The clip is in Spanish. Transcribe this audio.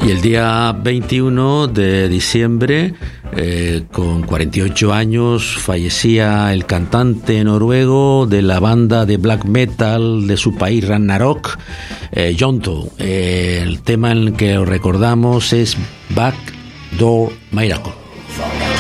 Y el día 21 de diciembre, con 48 años, fallecía el cantante noruego de la banda de black metal de su país, Ragnarok, Jonto. El tema en el que lo recordamos es Backdoor Miracle.